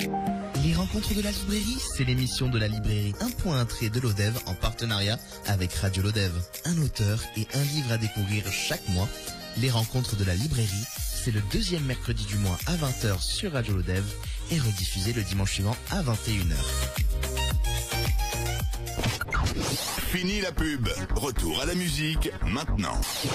Les rencontres de la librairie, c'est l'émission de la librairie 1.1 de l'Odev en partenariat avec Radio l'Odev. Un auteur et un livre à découvrir chaque mois. Les rencontres de la librairie, c'est le deuxième mercredi du mois à 20h sur Radio l'Odev et rediffusé le dimanche suivant à 21h. Fini la pub. Retour à la musique maintenant.